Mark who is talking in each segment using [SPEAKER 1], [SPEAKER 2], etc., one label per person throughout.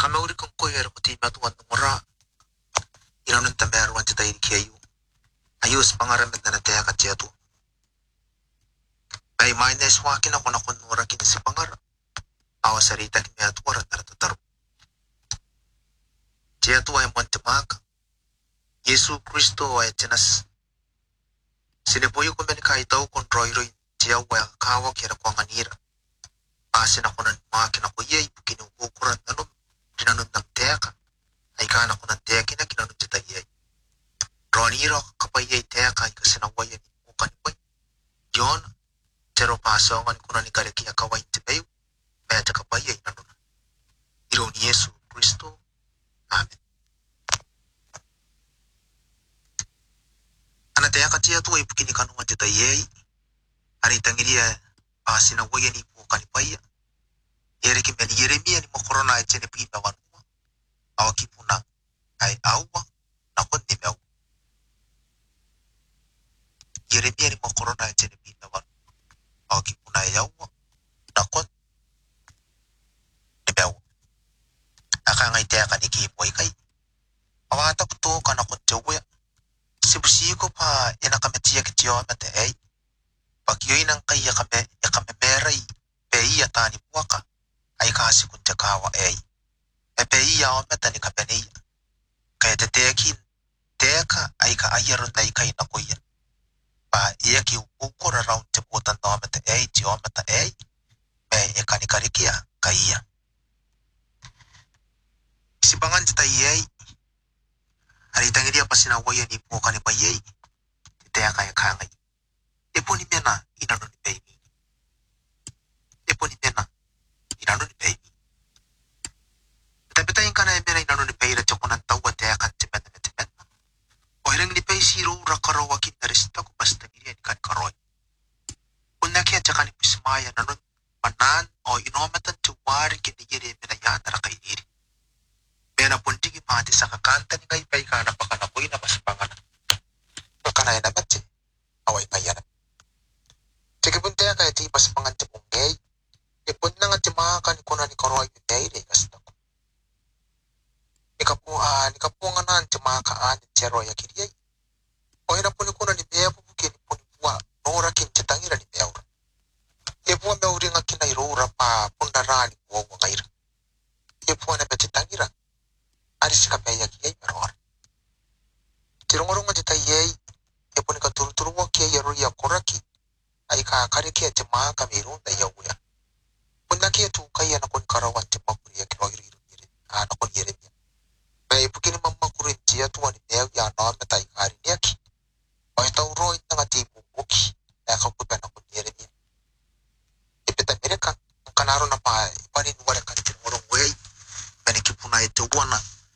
[SPEAKER 1] kama uri kong koyer ko ti matuan mura. Inanun tamer wan tita irikiayu. Ayus pangaramit na nataya ka tiyato. Bay maines wakin ako na kunura kin si pangar. Awa sarita kimi atuara taratataru. Tiyato ay montemaka. Yesu Kristo ay tinas. Sinipuyo ko meni kaitaw kon roy-roy tiyaw ay kawak yara ko ang anira. Pasin ako ng mga kinakuyay kinukukuran nanong dinanong ng teka. Ay kana ko ng teki na kinanong titayay. Roniro kapayay teka ay kasinawayan mo kanipay. Yon, tero pasongan ko na ni karikiya kawain tibayo. Medya kapayay nanong. Iro ni Yesu Kristo. Amen. Anataya katiya to ay pukinikanungan titayay. Aritang iriya pasinawayan mo kanipay. Yere kimeni Yeremia ni mokorona ay tiyene pina wanuma. Awaki puna ay awa na kundi mew. Yeremia ni mokorona ay tiyene pina wanuma. Awaki puna ay awa na kundi mew. Aka ngay tiya ka ni Kipoy kay. Awata ko to ka na kundi uya. Sibusi ko pa inakametiya kitiyo amate ay. Pagyoy ng kaya kame meray peyi atani buwaka. Ay kasi kunja kawa ay. Epeyi yao meta ni kapeniya. Kaya tetekin, teka ay kaayaron na ikay na kuya. Pa iya ki ukura raun tiputan na meta ay, tiyo meta ay. May ikanikarikia kaya. Isipangan jita iyay. Haritang iriya pasinawayan ni po kanipayay. Titeya kaya kangay. Ipo ni mena inano ni baby. Ipo ni mena. Inano ni baby. Tapi tayo ka na mera inano ni baby at yung kunang tawa tayo kan timen na timen. O hirang ni baby siro rakarawakin na resta ko basta ngiriyan kan karoy. Kung nakiya tsaka ni Pismaya nanon manan o inomatan tuwari kinigiri mera yan na rakainiri. Mera pundig ipati sa kakanta ni ngay bayi ka na pakanakoy na mas pangalan. Makanay na ba't siya? Away mayanap. Sige punta kaya di mas pangan tipong ngay. Ipon na nga timakan ko na ni Karoy yung daily kasta ko. Nikapu nga na timakaan ni Cheroy ya kiriyay. O hinapun ko na ni Bebo bukin po ni Buwa. Nora kin titangira ni Beura. Ibuwa meuri nga kinairura pa pundara ni Buwa ngaira. Ibuwa na betitangira. Aris ka peya kiyay meror. Tirungurung nga titayay. Ibuwa ni katuruturu wa kiyay yaru ya kuraki. Ay kakari kiyay timaka meron na yawuya. Kung nakiya kaya na kung karawan ti makuri ya kinoy rin na kung Yeremia. May bukin naman makurin tiya tuwa ni Neo ya na matay kari niyaki. O itaw roy na nga ti bubuki na kakupa na kung Yeremia. Ipita Amerika, ang kanaro na pa ipaninuwala ka ni Tinurong way. Manikipuna ito wana.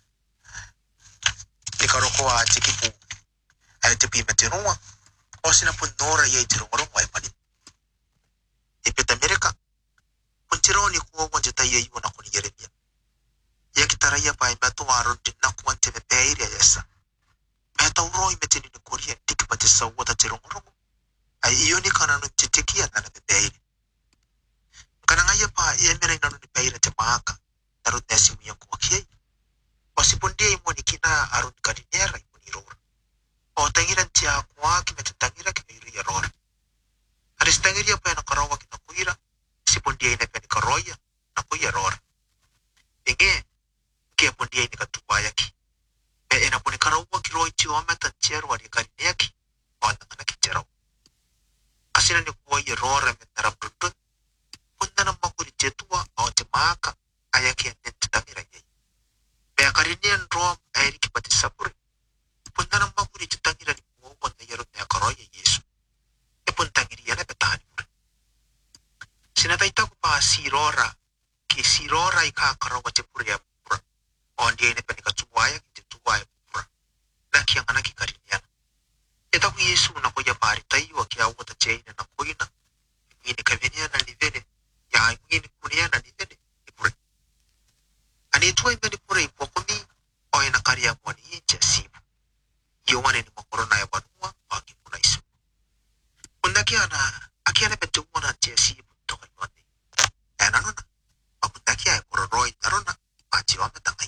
[SPEAKER 1] Ni karokoa at sikipu ay tipi matinunga. O sinapun nora ya itirungurong way panin. Ipita Amerika. Puntironi kuwa wanje tayo yun ako ni Yeremia. Ya kitaraya pa ay matuwaron din na kuwan teme peiri ayasa. Meta uroi metini ni Korea tikipati sa wata tirong-rong. Ay iyo ni kananong titikiyan na nabe peiri. Kanangaya pa iya miray nanong ni peiri at maaka. Narot nesi mo yung kumakiyay. Wasipundiay mo ni kina aron kaninera mo ni Rora. O tangiran tiya kuwa kimetangira kimayuri ya Rora. Aris tangiria pa yan nakarawa kinakuira. Sipundiay na peni karoya na kuya Rora. Inge, kaya pundiay ni katubayaki. Kaya ina po ni karawa kiroy chiwama tanchero wali kariniyaki. O nang nakitiraw. Kasi na ni kuya Rora met narabdudun. Punta na makuri jetua o timaka ayaki ang nentitangira yay. Kaya kariniyan Rom ay rikipati saburi. Punta na makuri jetangira ni kuwa na yarot na karoya Yesu. E puntang iriya na betahan mo rin. Sinatayta ko pa si Rora. Ki si Rora ikakarawa jepurya pura. O ndiya ina panikatuwaya kintuwaya pura. Laki ang anak ikarinyan. Ita ko Yesu na ko yamari tayo kaya wata jayna na ko yun na. Ngini kavenya na nivene. Ya ngini kunia na nivene. Ipure. Ani ito ay manipure ipokumi. O ina kariya mo ni Jesibu. Iwan ni makorona ya wanua. Wagi muna isu. Kunda kia na betuwa na Jesibu. Toka yuande. Ano na. Pagundaki ay kororoy na ron na. Machi siwame tangai.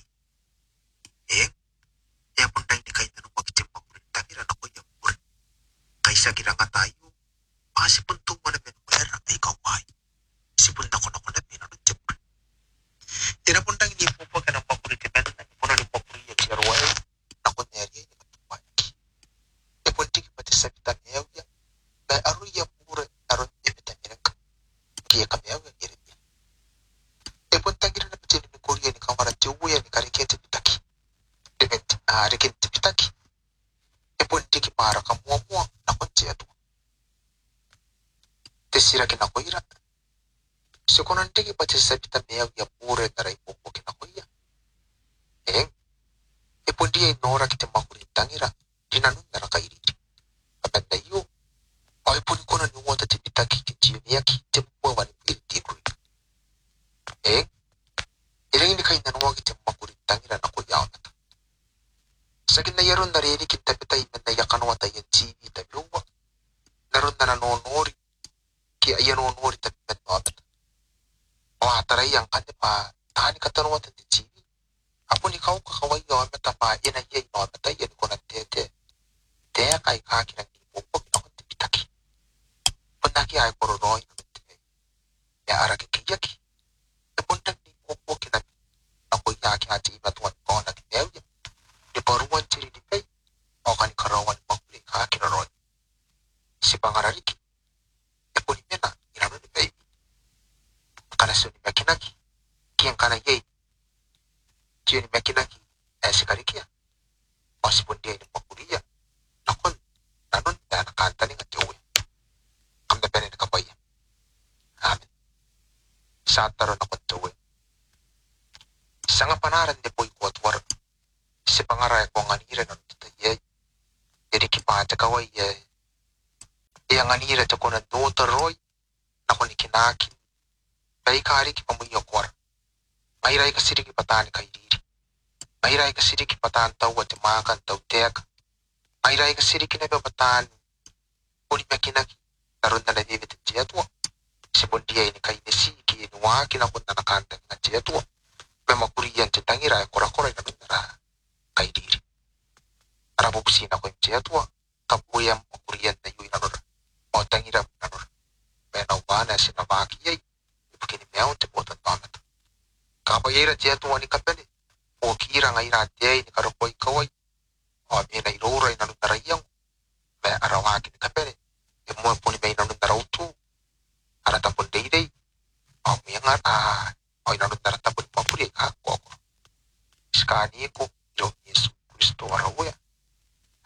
[SPEAKER 1] Ya pundang ni kain nanu wakiti makurin tangira na ko ya pure. Kaisa kiranga tayo. Kasi puntung mana ben wera ay kawai. Si punta ko na ko na pinano jepre. Tira pundang ni pupo ka ng makurin ti ben na puno ni makurin ya chirway. Na ko neri ni matuwai. E punti ki pati sa bitan niya ya. Na aru ya pure aru ya bitan niya ka. Kaya kami ya gire. E puntang gira na pati ni Korea ni kamara tiuya ni karikete bitaki. Debet rikete bitaki. E punti ki para kamuamua na ko tu. Tesira kina koira. Sekonan teki pati sabita mea ya pure tara ipopo kina koia. E pundi e nora kite makuri tangira. Dinanun nara kairi. Abanda yu. O e pundi kona ni wata tibita ki kitiyo niya ki tempo wani pilti kuri. Ilang ini kain nanuwa kite makuri tangira na koia onata. Sakin na yaron na riri kita pita imen na yakan wata yan TV tabiuwa. Naron na nanonori. Ki ayan onori tabi men no onata. O hataray ang kanya pa tani katanungan ng TV. Apo ni kau kakaway yon matapa inayay no matay yan ko nagtete. Te kay kaki ng ipupog na kung tibitaki. Punaki ay kororoy na nagtete. Ya araki kiyaki. E puntag ni ipupog kinabi. Ako yaki ati imatuan ko nagtinewya. Di paruan tiri di pay. O kanikarawan makuli kaki na roy. Si pangarariki. E punimya na inano ni baby. Kanaso ni makinaki. Kiyang kanayay. Kiyo ni makinaki. Si karikia. O si pundiay ni makuliya. Nakon. Nanon na nakanta ni nga tiyoy. Kamda pa rin nakapaya. Amen. Sa taron ako tiyoy. Sa nga panaran ni Boy Kuatwar. Si pangaray ko nga nira ng tutayay. Jadi kipata kaway. Yang nga nira ko na notaroy. Nakon ni kinakin. Dahil kari ki pamuyo kwar. Mayray ka siri ki patan kay diri. Mayray ka siri ki patan taw at makan taw tek. Mayray ka siri ki nababatan. Uni makinaki. Naroon na nabibit at jiyatwa. Si bundiay ni kay nisi ki inuwa kinakot na nakantang na jiyatwa. May makuriyan si tangiray kura-kuray na nara kay diri. Arabubusin ako yung jiyatwa. Kapuyang makuriyan na yun nanura. O tangiram nanura. May naubana si namakiyay. Begini meaw te botan tamat. Kapag ira jatuh ni kapele, o kira nga ira ni karopoy kaway, o may na iroray na nundarayang, may arawaki ni kapele, e mo po ni may na nundarawto, aratapon day, o may nga o inanundaratapon pa puli, ako. Iskani ko, Diyos Yesu Kristo araw ya.